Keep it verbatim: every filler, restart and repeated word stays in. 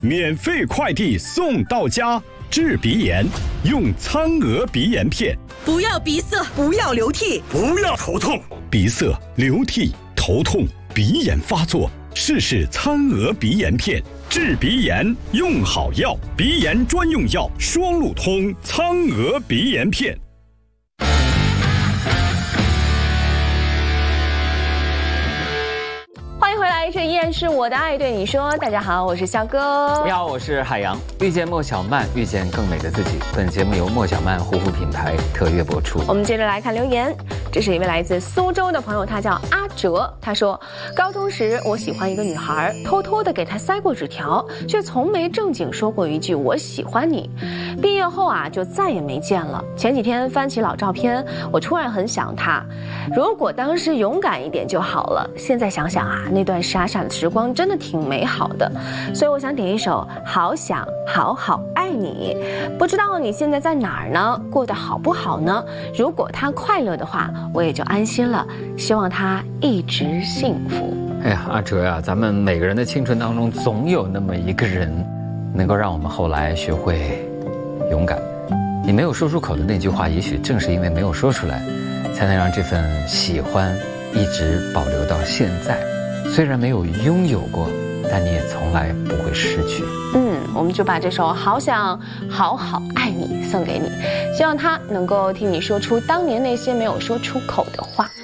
免费快递送到家。治鼻炎用苍娥鼻炎片。 不要鼻塞，不要流涕， 不要头痛。 鼻塞、流涕、头痛、鼻炎发作，试试苍娥鼻炎片。治鼻炎用好药，鼻炎专用药双路通苍娥鼻炎片。 欢迎回来，这依然是我的爱对你说。大家好，我是肖哥。 你好，我是海洋。遇见莫小曼，遇见更美的自己。本节目由莫小曼护肤品牌特约播出。 我们接着来看留言，这是一位来自苏州的朋友，他叫阿哲。他说，高中时我喜欢一个女孩，偷偷的给她塞过纸条，却从没正经说过一句我喜欢你。毕业后啊，就再也没见了。前几天翻起老照片，我突然很想她。如果当时勇敢一点就好了。现在想想啊，那段傻傻的时光真的挺美好的。所以我想点一首《好想好好爱你》。不知道你现在在哪儿呢？过得好不好呢？如果他快乐的话，我也就安心了。希望他一直幸福。 哎呀，阿哲呀、啊，咱们每个人的青春当中，总有那么一个人，能够让我们后来学会勇敢。你没有说出口的那句话，也许正是因为没有说出来，才能让这份喜欢一直保留到现在。虽然没有拥有过，但你也从来不会失去。 嗯，我们就把这首《好想好好爱你》送给你，希望他能够替你说出当年那些没有说出口的话。